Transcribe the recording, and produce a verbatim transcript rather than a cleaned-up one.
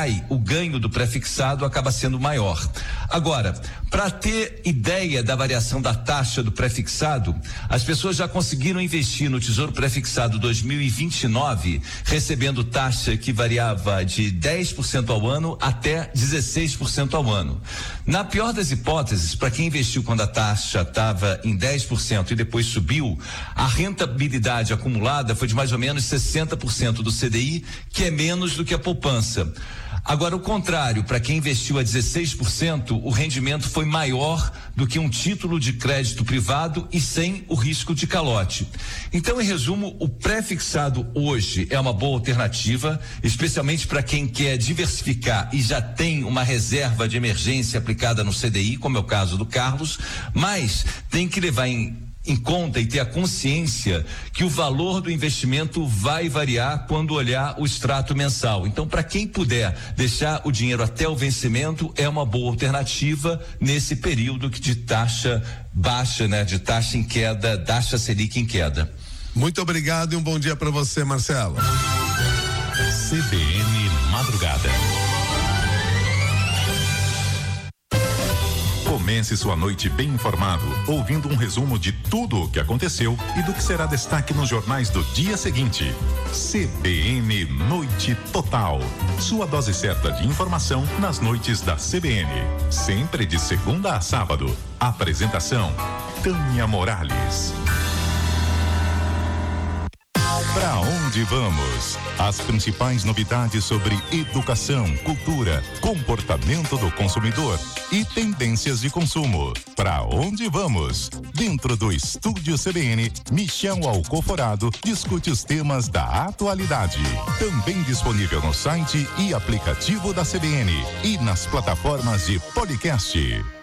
cai, o ganho do pré-fixado acaba sendo maior. Agora, para ter ideia da variação da taxa do pré-fixado, as pessoas já conseguiram investir no Tesouro Pré-fixado dois mil e vinte e nove, recebendo taxa que variava de dez por cento ao ano até dezesseis por cento ao ano. Na pior das hipóteses, para quem investiu quando a taxa estava em dez por cento e depois subiu, a rentabilidade acumulada foi de mais ou menos sessenta por cento do C D I, que é menos do que a poupança. Agora, o contrário, para quem investiu a dezesseis por cento, o rendimento foi maior do que um título de crédito privado e sem o risco de calote. Então, em resumo, o pré-fixado hoje é uma boa alternativa, especialmente para quem quer diversificar e já tem uma reserva de emergência aplicada no C D I, como é o caso do Carlos, mas tem que levar em em conta e ter a consciência que o valor do investimento vai variar quando olhar o extrato mensal. Então, para quem puder deixar o dinheiro até o vencimento, é uma boa alternativa nesse período de taxa baixa, né? De taxa em queda, taxa Selic em queda. Muito obrigado e um bom dia para você, Marcelo. C B N Madrugada. Comece sua noite bem informado, ouvindo um resumo de tudo o que aconteceu e do que será destaque nos jornais do dia seguinte. C B N Noite Total. Sua dose certa de informação nas noites da C B N. Sempre de segunda a sábado. Apresentação: Tânia Morales. Para onde vamos? As principais novidades sobre educação, cultura, comportamento do consumidor e tendências de consumo. Para onde vamos? Dentro do Estúdio C B N, Michel Alcoforado discute os temas da atualidade. Também disponível no site e aplicativo da C B N e nas plataformas de podcast.